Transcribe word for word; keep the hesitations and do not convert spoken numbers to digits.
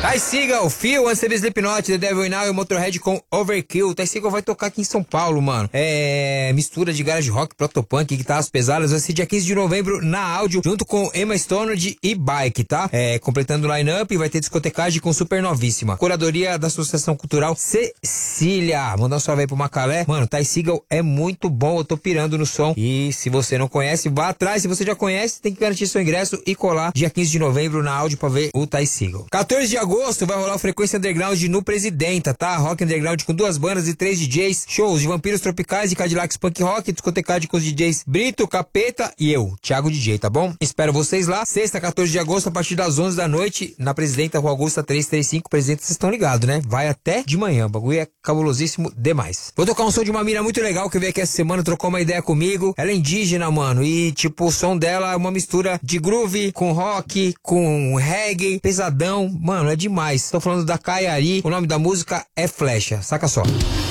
Ty Segall, Feel, antes teve Slipknot, The Devil In Now e o Motorhead com Overkill. Ty Segall vai tocar aqui em São Paulo, mano. É mistura de garage rock, protopunk, guitarras pesadas. Vai ser dia quinze de novembro na Áudio, junto com Emma Stone e Bike, tá? É, completando o line-up, vai ter discotecagem com Super Novíssima. Curadoria da Associação Cultural Cecília. Mandar um salve aí pro Macalé. Mano, Ty Segall é muito bom, eu tô pirando no som. E se você não conhece, vá atrás. Se você já conhece, tem que garantir seu ingresso e colar dia quinze de novembro na Áudio pra ver o Ty Segall. quatorze de agosto vai rolar o Frequência Underground no Presidenta, tá? Rock Underground com duas bandas e três D Js. Shows de Vampiros Tropicais e Cadillacs Punk Rock. Discotecagem com os D Js Brito, Capeta e eu, Thiago D J, tá bom? Espero vocês lá. Sexta, quatorze de agosto, a partir das onze da noite, na Presidenta, Rua Augusta trezentos e trinta e cinco. Presidenta, vocês estão ligados, né? Vai até de manhã. O bagulho é cabulosíssimo demais. Vou tocar um som de uma mina muito legal que veio aqui essa semana, trocou uma ideia comigo. Ela é indígena, mano. E, tipo, o som dela é uma mistura de groove com rock, com reggae, pesadão. Mano, é demais. Tô falando da Kayari. O nome da música é Flecha. Saca só.